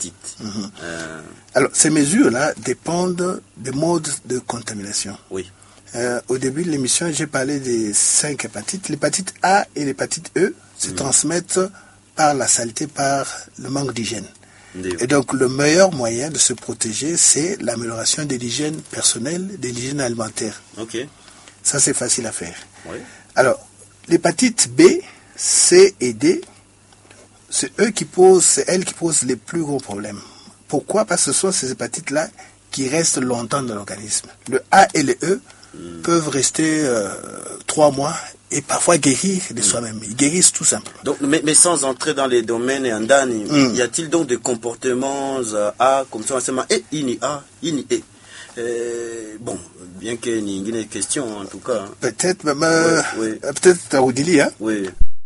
hépatite. Alors, ces mesures-là dépendent des modes de contamination. Oui. Au début de l'émission, j'ai parlé des 5 hépatites. L'hépatite A et l'hépatite E se transmettent par la saleté, par le manque d'hygiène. Et donc, le meilleur moyen de se protéger, c'est l'amélioration de l'hygiène personnelle, de l'hygiène alimentaire. Ok. Ça, c'est facile à faire. Oui. Alors, l'hépatite B, C et D, c'est elles qui posent les plus gros problèmes. Pourquoi? Parce que ce sont ces hépatites-là qui restent longtemps dans l'organisme. Le A et le E peuvent rester 3 mois et parfois guérir de soi-même. Ils guérissent tout simplement. Donc, mais sans entrer dans les domaines et en dani, y a-t-il donc des comportements A comme ça, ini A, ini E? Bon, bien que n'y ait une question en tout cas. Peut-être même, peut-être Taoudili, hein? Oui.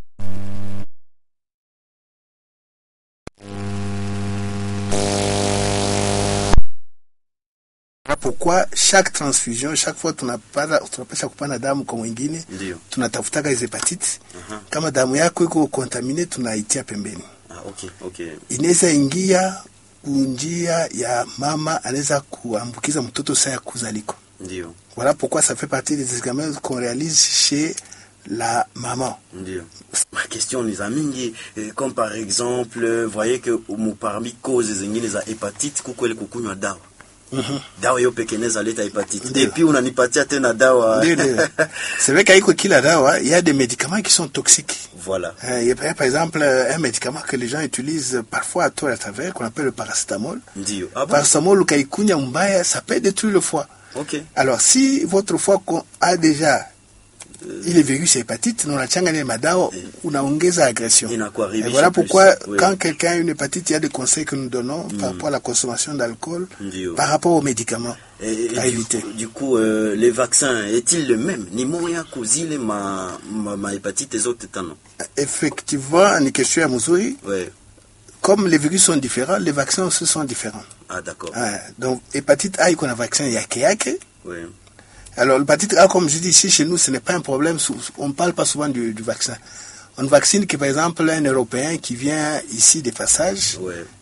Pourquoi chaque transfusion, chaque fois tunapasha kupana damu kwa mwingine, tunatafutaka hizo hepatitis. Kama damu yako iko contaminate, tunaitia pembeni. Okay. Inaweza ingia njia ya mama, anaweza kuambukiza mtoto saa ya kuzaliko. Ndio. Voilà pourquoi ça fait partie des examens qu'on réalise chez la maman. Ndio. Ma question ni za mingi, comme par exemple, voyez que parmi causes zingine za hepatite kuko ile kukunywa dawa. Dawa hiyo pekee inaweza leta hepatite. Et puis unanipatia tena dawa. C'est vrai qu'il y a kila dawa, il y a des médicaments qui sont toxiques. Voilà. Il y a par exemple un médicament que les gens utilisent parfois à tort et à travers, qu'on appelle le paracétamol. Ndio. Ah bon? Paracétamol ukaikunya mbaya, ça peut détruire le foie. OK. Alors si votre foie a déjà il est virus hépatite, nous l'achangane madawa, unaongeza agression. Et voilà pourquoi quand quelqu'un a une hépatite, il y a des conseils que nous donnons par rapport à la consommation d'alcool, par rapport aux médicaments à éviter. Du coup, les vaccins, est-il le même? Ni moya kuzile ma hépatite zote tano? Effectivement, ni question ya mzuri. Ouais. Comme les virus sont différents, les vaccins aussi sont différents. Ah, d'accord. Donc, hépatite A, il y a un vaccin yake. Oui. Alors, l'hépatite A, comme je dis ici, chez nous, ce n'est pas un problème. On ne parle pas souvent du vaccin. On vaccine que, par exemple, un Européen qui vient ici de passage,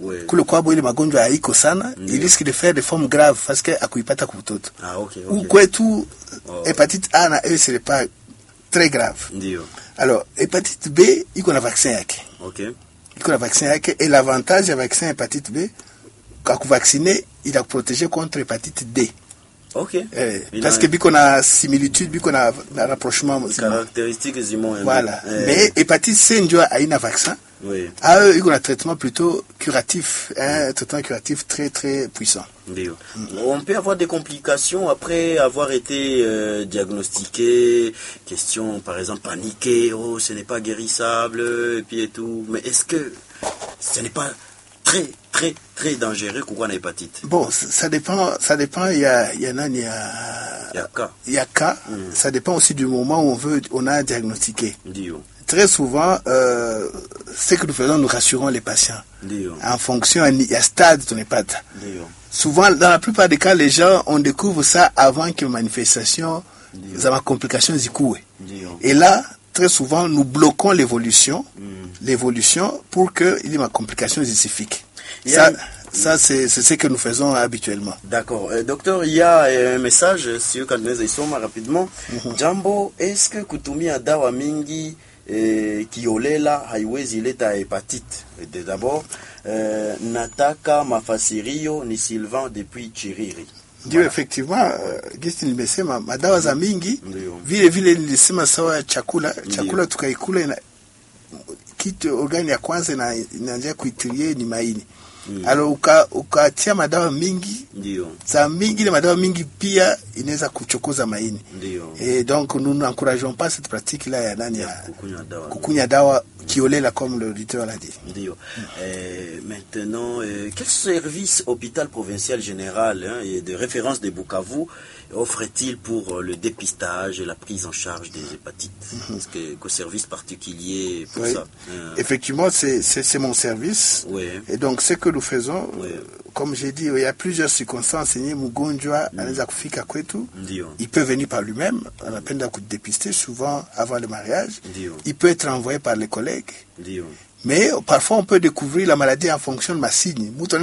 il risque de faire des formes graves parce qu'il a kuipata kutoto. Ah, ok. Ou quoi tout, hépatite A, ce n'est pas très grave. Alors, hépatite B, il y a un vaccin yake. Ok. Il y a un vaccin yake. Et l'avantage du vaccin hépatite B, quand vous vaccinez, il a protégé contre hépatite D. Ok. Parce que qu'on a similitude, qu'on a rapprochement. Caractéristiques zimon. Voilà. Mais hépatite C, il y a un vaccin. Oui. Eux, ils ont un traitement plutôt curatif, un traitement curatif très très puissant. On peut avoir des complications après avoir été diagnostiqué. Question, par exemple, paniquer, oh, ce n'est pas guérissable, et puis et tout. Mais est-ce que ce n'est pas très dangereux qu'on a hépatite? Bon, ça dépend, il y a cas. Ça dépend aussi du moment où on a diagnostiqué. Très souvent, ce que nous faisons, nous rassurons les patients. En fonction, il y a stade de l'hépatite. Souvent, dans la plupart des cas, les gens, on découvre ça avant que les manifestations, les complications zikoué. Et là, très souvent, nous bloquons l'évolution pour qu'il y ait une complication spécifique. Ça, c'est ce que nous faisons habituellement. D'accord. Docteur, il y a un message, si vous connaissez ça rapidement. Jambo, est-ce que kutumia dawa mingi kiolela haiwezi leta hépatite? D'abord, nataka mafasirio ni Sylvain depuis Chiriri. Ndio, effectivement, gisi nimesema madawa za mingi vile nilisema sawa chakula tukaikula kitu organi ya kwanza inaanza kuitirie ni maini. Alors ukatia madawa mingi za mingi, ile madawa mingi pia inaweza kuchokoza maini. Et donc nous n'encourageons pas cette pratique là ya nani ya kukunya dawa kiolela comme le docteur l'a dit. Maintenant, quel service hôpital provincial général et de référence de Bukavu offre-t-il pour le dépistage et la prise en charge des hépatites? Est-ce que service particulier pour ça? Effectivement, c'est mon service. Et donc, ce que nous faisons, comme j'ai dit, il y a plusieurs circonstances. Mugonjwa anaweza kufika kwetu. Il peut venir par lui-même. On appelle de dépister souvent avant le mariage. Il peut être envoyé par les collègues. Mais parfois, on peut découvrir la maladie en fonction de ma signe.